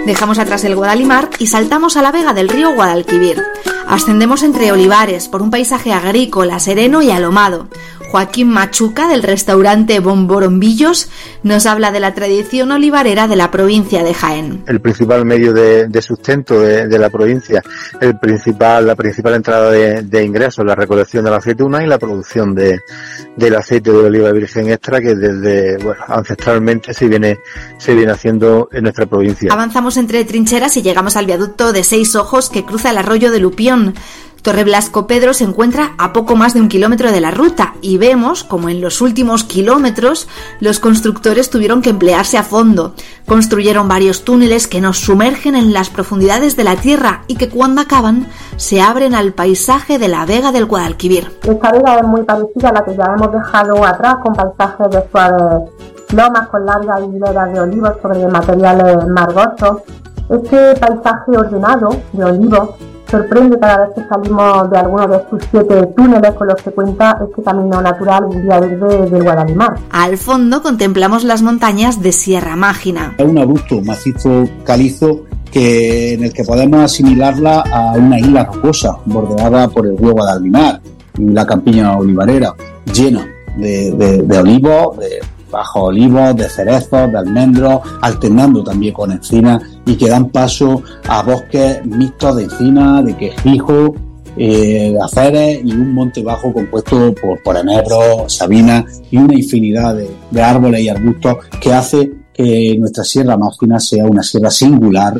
Dejamos atrás el Guadalimar y saltamos a la vega del río Guadalquivir. Ascendemos entre olivares por un paisaje agrícola, sereno y alomado. Joaquín Machuca, del restaurante Bomborombillos, nos habla de la tradición olivarera de la provincia de Jaén. El principal medio de sustento de la provincia, la principal entrada de ingresos, la recolección de la aceituna y la producción del aceite de oliva virgen extra, que desde ancestralmente se viene haciendo en nuestra provincia. Avanzamos entre trincheras y llegamos al viaducto de 6 ojos que cruza el arroyo de Lupión. Torreblasco Pedro se encuentra a poco más de 1 kilómetro de la ruta y vemos como en los últimos kilómetros los constructores tuvieron que emplearse a fondo. Construyeron varios túneles que nos sumergen en las profundidades de la tierra y que cuando acaban se abren al paisaje de la vega del Guadalquivir. Esta vega es muy parecida a la que ya hemos dejado atrás, con paisajes de suaves lomas con largas hileras de olivos sobre materiales margosos. Este paisaje ordenado de olivos sorprende cada vez que salimos de alguno de estos 7 túneles con los que cuenta este camino natural Vía Verde del Guadalimar. Al fondo contemplamos las montañas de Sierra Mágina. Es un abrupto macizo calizo en el que podemos asimilarla a una isla rocosa bordeada por el río Guadalimar, la campiña olivarera llena de olivos, de bajos olivos, de cerezos, de almendros, alternando también con encinas, y que dan paso a bosques mixtos de encina, de quejigo, de aceres y un monte bajo compuesto por enebros, sabinas y una infinidad de árboles y arbustos que hace que nuestra Sierra Mágina sea una sierra singular.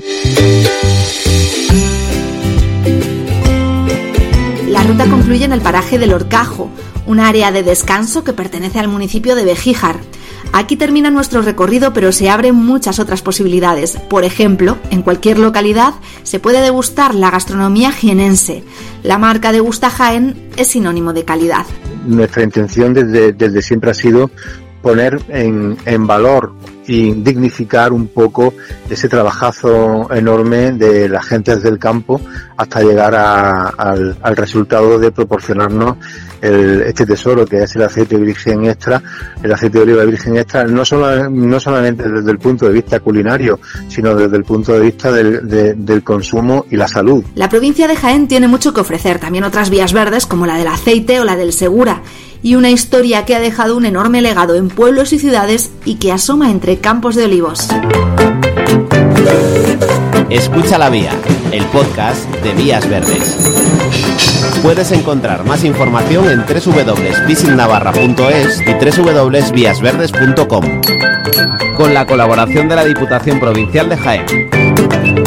La ruta concluye en el paraje del Horcajo, un área de descanso que pertenece al municipio de Bejíjar. Aquí termina nuestro recorrido, pero se abren muchas otras posibilidades. Por ejemplo, en cualquier localidad se puede degustar la gastronomía jienense. La marca Degusta Jaén es sinónimo de calidad. Nuestra intención desde siempre ha sido poner en valor y dignificar un poco ese trabajazo enorme de las gentes del campo hasta llegar al resultado de proporcionarnos este tesoro que es el aceite virgen extra, el aceite de oliva virgen extra, no solamente desde el punto de vista culinario, sino desde el punto de vista del consumo y la salud. La provincia de Jaén tiene mucho que ofrecer, también otras vías verdes como la del aceite o la del Segura, y una historia que ha dejado un enorme legado en pueblos y ciudades y que asoma entre campos de olivos. Escucha la Vía, el podcast de Vías Verdes. Puedes encontrar más información en www.visitnavarra.es y www.viasverdes.com, con la colaboración de la Diputación Provincial de Jaén.